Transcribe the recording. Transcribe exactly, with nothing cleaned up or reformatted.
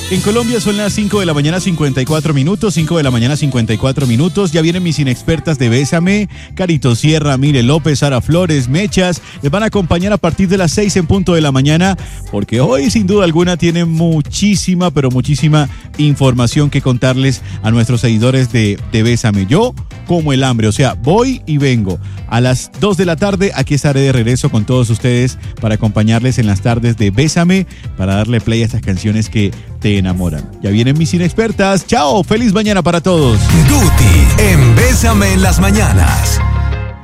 En Colombia son las cinco de la mañana cincuenta y cuatro minutos, cinco de la mañana cincuenta y cuatro minutos. Ya vienen mis inexpertas de Bésame, Carito Sierra, Mire López, Sara Flores, Mechas. Les van a acompañar a partir de las seis en punto de la mañana, porque hoy sin duda alguna tienen muchísima, pero muchísima información que contarles a nuestros seguidores de, de Bésame. Yo como el hambre, o sea, voy y vengo. A las dos de la tarde aquí estaré de regreso con todos ustedes para acompañarles en las tardes de Bésame, para darle play a estas canciones que te enamoran. Ya vienen mis inexpertas. Chao, feliz mañana para todos. Guti en Bésame en las mañanas.